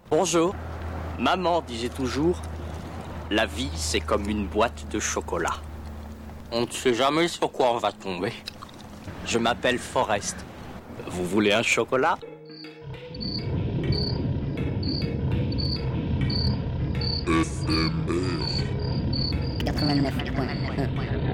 Bonjour. Maman disait toujours, la vie c'est comme une boîte de chocolat. On ne sait jamais sur quoi on va tomber. Je m'appelle Forrest. Vous voulez un chocolat ? FMR 89.1